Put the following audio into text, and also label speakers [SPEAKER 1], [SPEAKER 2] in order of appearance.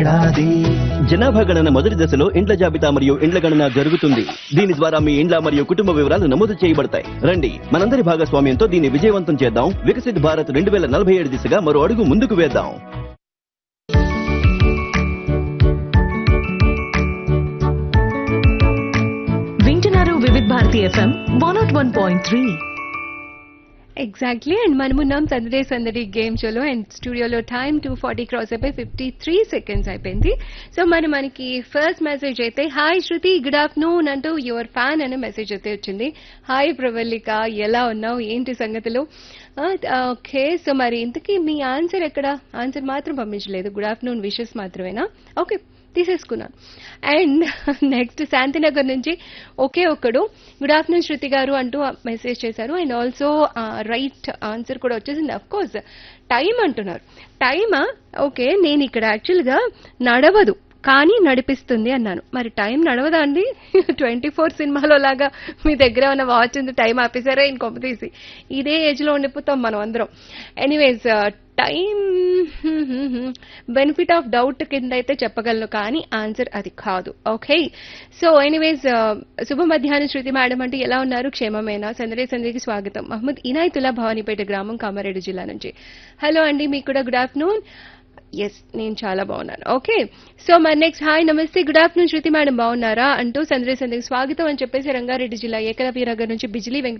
[SPEAKER 1] జనాభా గణన మొదటి దశలో ఇండ్ల జాబితా మరియు ఇండ్ల గణన జరుగుతుంది. దీని ద్వారా మీ ఇండ్ల మరియు కుటుంబ వివరాలు నమోదు చేయబడతాయి. రండి, మనందరి భాగస్వామ్యంతో దీన్ని విజయవంతం చేద్దాం. వికసిత్ భారత్ 2047 దిశగా మరో అడుగు ముందుకు వేద్దాం.
[SPEAKER 2] వింటున్నారు Vividh Bharati FM 101.3.
[SPEAKER 3] Exactly. And మనమున్నాం సందడే సందడి గేమ్ షోలో. అండ్ స్టూడియోలో టైం 2:40 క్రాస్ అయిపోయి 53 సెకండ్స్ అయిపోయింది. సో మనకి ఫస్ట్ మెసేజ్ అయితే హాయ్ శృతి, గుడ్ ఆఫ్టర్నూన్ అంటూ యువర్ ఫ్యాన్ అనే మెసేజ్ అయితే వచ్చింది. హాయ్ ప్రవల్లిక, ఎలా ఉన్నావు, ఏంటి సంగతులు? ఓకే, సో మరి ఇంతకీ మీ ఆన్సర్ ఎక్కడ? ఆన్సర్ మాత్రం పంపించలేదు, గుడ్ ఆఫ్టర్నూన్ విషెస్ మాత్రమేనా? ఓకే, తీసేసుకున్నాను. అండ్ నెక్స్ట్ శాంతినగర్ నుంచి ఒకే ఒక్కడు గుడ్ ఆఫ్టర్నూన్ శృతి గారు అంటూ మెసేజ్ చేశారు. అండ్ ఆల్సో రైట్ ఆన్సర్ కూడా వచ్చేసింది. అఫ్ కోర్స్ టైం అంటున్నారు. టైమా? ఓకే, నేను ఇక్కడ యాక్చువల్గా నడవదు కానీ నడిపిస్తుంది అన్నాను. మరి టైం నడవదా అండి? 24 సినిమాలో లాగా మీ దగ్గర ఉన్న వాచ్ ఉంది, టైం ఆపేశారా ఇంకొక తీసి? ఇదే ఏజ్ లో ఉండిపోతాం మనం అందరం. Anyways, time benefit of doubt కింద అయితే చెప్పగలను కానీ ఆన్సర్ అది కాదు. ఓకే, సో ఎనీవేస్, శుభ మధ్యాహ్నం శృతి మేడం అంటే ఎలా ఉన్నారు, క్షేమమేనా? సందడికి స్వాగతం. మహమ్మద్ ఇనాయతుల్లా, భవానీపేట గ్రామం, కామారెడ్డి జిల్లా నుంచి. హలో అండి, మీకు కూడా గుడ్ ఆఫ్టర్నూన్. ఎస్, నేను చాలా బాగున్నాను. ఓకే, సో మరి నెక్స్ట్ హాయ్ నమస్తే, గుడ్ ఆఫ్టర్నూన్ శృతి మేడం, బాగున్నారా అంటూ సందడికి స్వాగతం అని చెప్పేసి రంగారెడ్డి జిల్లా ఏకలవ్య నగర్ నుంచి బిజిలీ